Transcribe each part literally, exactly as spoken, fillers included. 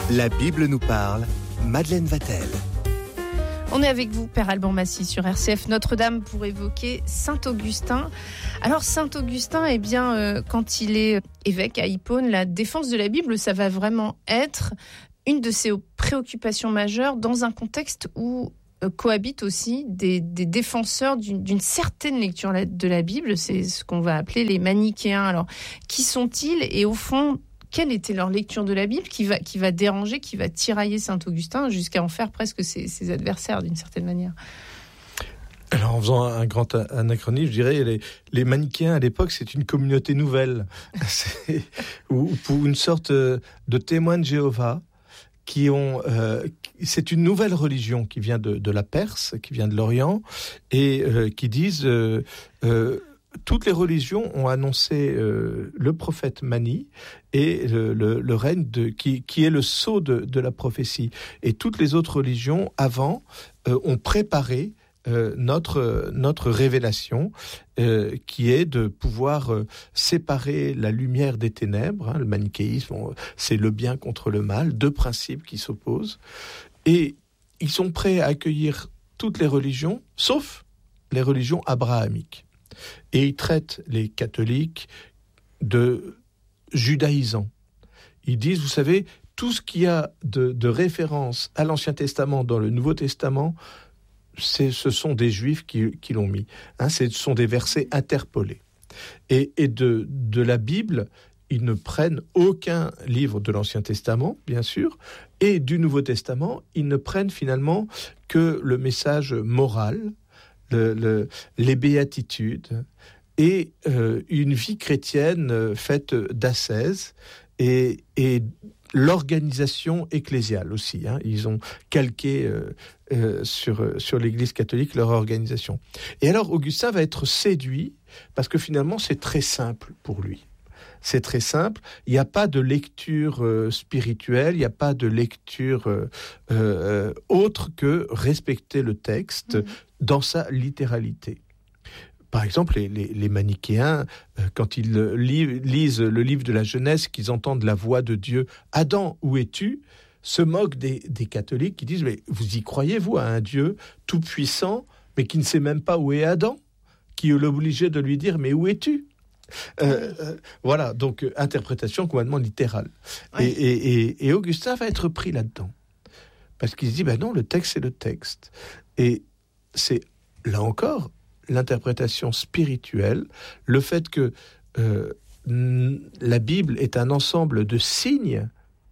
La Bible nous parle, Madeleine Vatel. On est avec vous, Père Alban Massy, sur R C F Notre-Dame pour évoquer Saint Augustin. Alors, Saint Augustin, eh bien, euh, quand il est évêque à Hippone, la défense de la Bible, ça va vraiment être une de ses préoccupations majeures dans un contexte où euh, cohabitent aussi des, des défenseurs d'une, d'une certaine lecture de la Bible. C'est ce qu'on va appeler les manichéens. Alors, qui sont-ils et au fond, quelle était leur lecture de la Bible qui va, qui va déranger, qui va tirailler Saint-Augustin jusqu'à en faire presque ses, ses adversaires d'une certaine manière? Alors, en faisant un grand anachronisme, je dirais les, les manichéens à l'époque, c'est une communauté nouvelle, c'est, ou pour une sorte de témoins de Jéhovah qui ont. Euh, c'est une nouvelle religion qui vient de, de la Perse, qui vient de l'Orient, et euh, qui disent. Euh, euh, Toutes les religions ont annoncé euh, le prophète Mani et le, le, le règne de, qui, qui est le sceau de, de la prophétie. Et toutes les autres religions avant euh, ont préparé euh, notre, notre révélation euh, qui est de pouvoir euh, séparer la lumière des ténèbres. Hein, le manichéisme, on, c'est le bien contre le mal, deux principes qui s'opposent. Et ils sont prêts à accueillir toutes les religions, sauf les religions abrahamiques. Et ils traitent les catholiques de judaïsants. Ils disent, vous savez, tout ce qu'il y a de, de référence à l'Ancien Testament dans le Nouveau Testament, c'est, ce sont des Juifs qui, qui l'ont mis. Hein, ce sont des versets interpolés. Et, et de, de la Bible, ils ne prennent aucun livre de l'Ancien Testament, bien sûr, et du Nouveau Testament, ils ne prennent finalement que le message moral, Le, le, les béatitudes et euh, une vie chrétienne euh, faite d'ascèse et, et l'organisation ecclésiale aussi. Hein. Ils ont calqué euh, euh, sur, sur l'Église catholique leur organisation. Et alors Augustin va être séduit parce que finalement c'est très simple pour lui. C'est très simple, il n'y a pas de lecture euh, spirituelle, il n'y a pas de lecture euh, euh, autre que respecter le texte mmh. dans sa littéralité. Par exemple, les, les, les manichéens, euh, quand ils li- lisent le livre de la Genèse, qu'ils entendent la voix de Dieu, « Adam, où es-tu ?» se moquent des, des catholiques qui disent « Mais vous y croyez, vous, à un Dieu tout-puissant, mais qui ne sait même pas où est Adam, qui est obligé de lui dire « Mais où es-tu ?» Euh, euh, voilà, donc euh, interprétation complètement littérale. Oui. Et, et, et, et Augustin va être pris là-dedans. Parce qu'il se dit, ben non, le texte, c'est le texte. Et c'est, là encore, l'interprétation spirituelle, le fait que euh, n- la Bible est un ensemble de signes,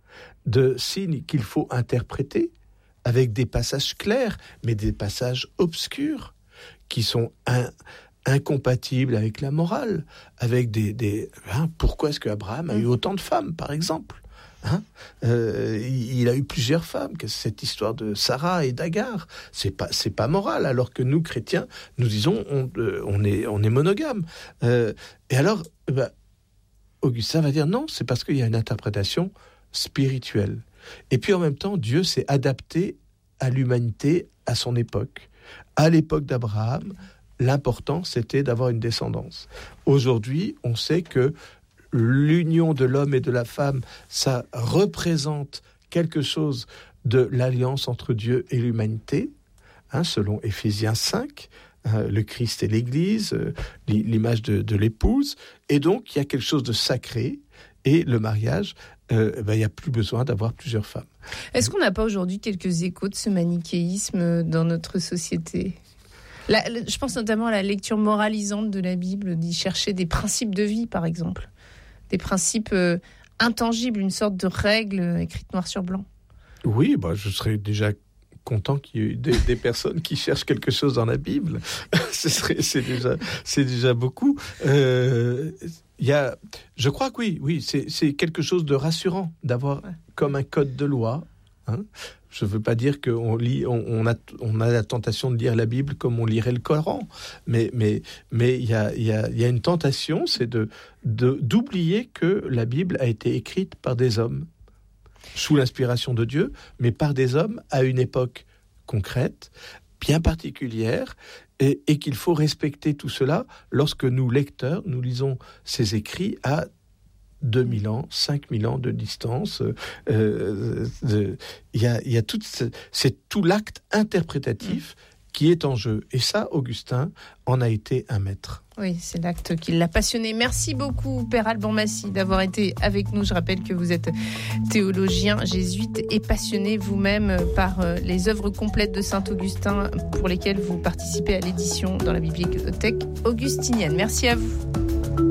de signes qu'il faut interpréter, avec des passages clairs, mais des passages obscurs, qui sont un... incompatible avec la morale, avec des... des hein, pourquoi est-ce qu'Abraham a eu autant de femmes, par exemple hein euh, il, il a eu plusieurs femmes, que cette histoire de Sarah et d'Agar, c'est pas, c'est pas moral, alors que nous, chrétiens, nous disons, on, euh, on, est, on est monogame. Euh, et alors, bah, Augustin va dire, non, c'est parce qu'il y a une interprétation spirituelle. Et puis en même temps, Dieu s'est adapté à l'humanité, à son époque. À l'époque d'Abraham, l'important, c'était d'avoir une descendance. Aujourd'hui, on sait que l'union de l'homme et de la femme, ça représente quelque chose de l'alliance entre Dieu et l'humanité, hein, selon Éphésiens cinq, hein, le Christ et l'Église, euh, l'image de, de l'épouse, et donc il y a quelque chose de sacré, et le mariage, euh, ben, il n'y a plus besoin d'avoir plusieurs femmes. Est-ce qu'on n'a pas aujourd'hui quelques échos de ce manichéisme dans notre société ? La, je pense notamment à la lecture moralisante de la Bible, d'y chercher des principes de vie, par exemple. Des principes euh, intangibles, une sorte de règle écrite noir sur blanc. Oui, bah, je serais déjà content qu'il y ait des, des personnes qui cherchent quelque chose dans la Bible. Ce serait, c'est, déjà, c'est déjà beaucoup. Euh, y a, je crois que oui, oui c'est, c'est quelque chose de rassurant d'avoir ouais. comme un code de loi. Hein. Je ne veux pas dire qu'on lit, on, on, a, on a la tentation de lire la Bible comme on lirait le Coran, mais mais mais il y a il y a il y a une tentation, c'est de, de d'oublier que la Bible a été écrite par des hommes sous l'inspiration de Dieu, mais par des hommes à une époque concrète, bien particulière, et, et qu'il faut respecter tout cela lorsque nous lecteurs nous lisons ces écrits à deux mille ans, cinq mille ans de distance. Euh, de, y a, y a tout, c'est tout l'acte interprétatif mmh. qui est en jeu. Et ça, Augustin en a été un maître. Oui, c'est l'acte qui l'a passionné. Merci beaucoup, Père Alban Massy, d'avoir été avec nous. Je rappelle que vous êtes théologien jésuite et passionné vous-même par les œuvres complètes de saint Augustin pour lesquelles vous participez à l'édition dans la bibliothèque augustinienne. Merci à vous.